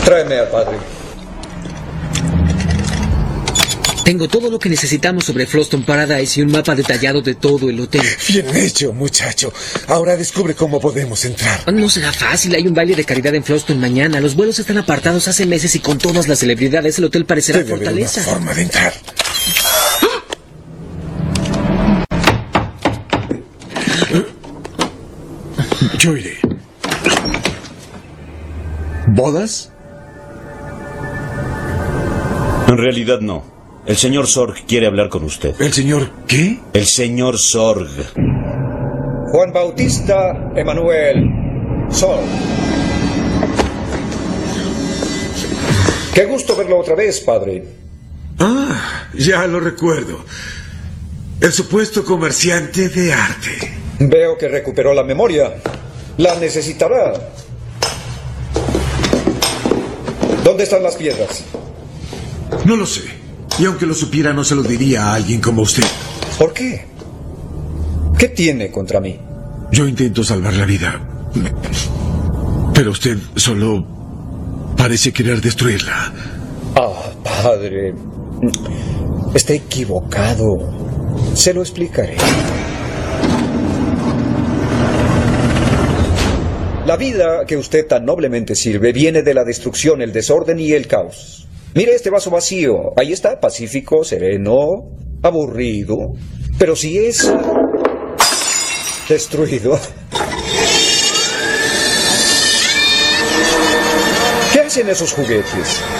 Tráeme al padre. Tengo todo lo que necesitamos sobre Floston Paradise y un mapa detallado de todo el hotel. Bien hecho, muchacho. Ahora descubre cómo podemos entrar. No será fácil, hay un baile de caridad en Floston mañana. Los vuelos están apartados hace meses y con todas las celebridades el hotel parecerá Debe haber fortaleza. una forma de entrar. Yo iré. ¿Bodas? En realidad no. El señor Sorg quiere hablar con usted. ¿El señor qué? El señor Sorg. Juan Bautista Emanuel Sorg. Qué gusto verlo otra vez, padre. Ah, ya lo recuerdo. El supuesto comerciante de arte. Veo que recuperó la memoria. La necesitará. ¿Dónde están las piedras? No lo sé. Y aunque lo supiera, no se lo diría a alguien como usted. ¿Por qué? ¿Qué tiene contra mí? Yo intento salvar la vida. Pero usted solo parece querer destruirla. Ah, padre. Está equivocado. Se lo explicaré. La vida que usted tan noblemente sirve viene de la destrucción, el desorden y el caos. Mire este vaso vacío. Ahí está, pacífico, sereno, aburrido. Pero si es destruido... ¿Qué hacen esos juguetes?